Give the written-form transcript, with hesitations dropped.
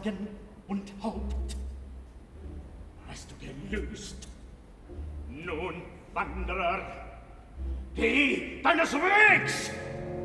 Magen und Haupt. Hast du gelöst? Nun, Wanderer, geh deines Wegs!